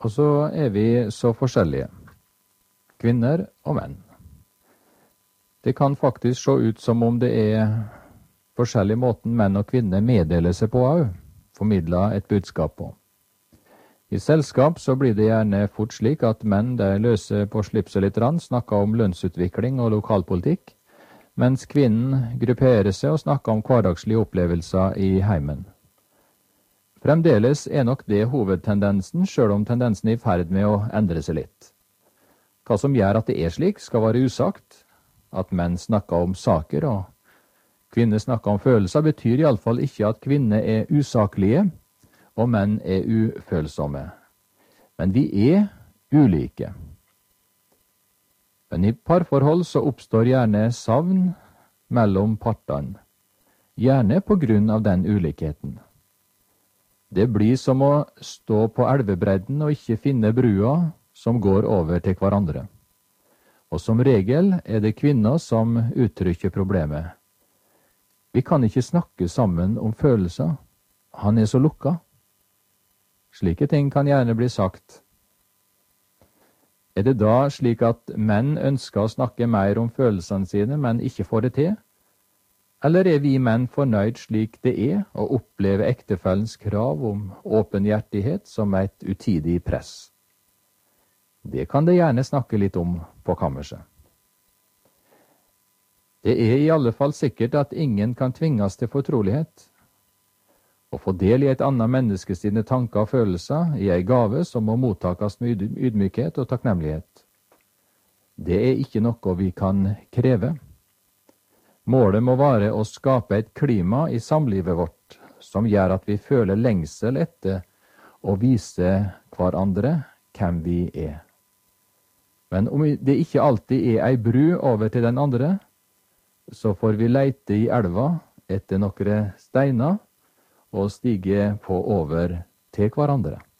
Og så vi så forskjellige, kvinner og menn. Det kan faktisk se ut som om det forskjellig måten menn og kvinner meddeler seg på også, formidler et budskap på. I selskap så blir det gjerne fort slik at menn løser på slipset litt, snakker om lønnsutvikling og lokalpolitikk, mens kvinnen grupperer seg og snakker om hverdagslige opplevelser i heimen. Fremdeles nok det hovedtendensen, selv om tendensen i ferd med å endre seg litt. Hva som gjør at det slik, skal være usagt. At menn snakker om saker og kvinner snakker om følelser, betyr i alle fall ikke at kvinner usaklige og menn ufølsomme. Men vi ulike. Men i parforhold så oppstår gjerne savn mellom partene, gjerne på grunn av den ulikheten. Det blir som å stå på elvebredden og ikke finne brua som går over til hverandre. Og som regel det kvinner som uttrykker problemet. Vi kan ikke snakke sammen om følelser. Han så lukka. Slike ting kan gjerne bli sagt. Det da slik at menn ønsker å snakke mer om følelsene sine, men ikke får det til? Eller vi menn fornøyd slik det og opplever ektefellens krav om åpenhjertighet som et utidig press? Det kan det gjerne snakke litt om på kammerset. Det i alle fall sikkert at ingen kan tvinges til fortrolighet. Å få del i et annet menneske sine tanker og følelser en gave som må mottakes med ydmykhet og takknemlighet. Det ikke noe vi kan kreve. Målet må være å skape et klima i samlivet vårt som gjør at vi føler lengsel etter å vise hverandre hvem vi Men om det ikke alltid ei bru over til den andre, så får vi leite i elva etter noen steiner og stige på over til hverandre.